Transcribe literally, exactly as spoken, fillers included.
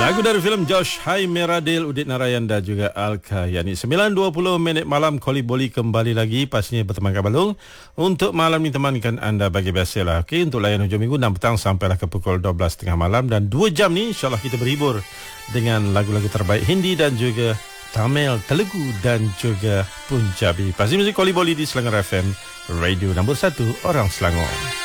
Lagu dari filem Josh, Hai Meradil, Udit Narayan dan juga Alka. Yani sembilan dua puluh minit malam, Koli Boli kembali lagi pastinya berteman Kabalung. Untuk malam ni temankan anda bagi biasalah. Okey, untuk layan hujung minggu enam petang sampailah ke pukul dua belas tiga puluh malam, dan dua jam ni insyaAllah kita berhibur dengan lagu-lagu terbaik Hindi dan juga Tamil, Telugu dan juga Punjabi. Pasti muzik Koli Boli di Selangor F M, radio nombor satu orang Selangor.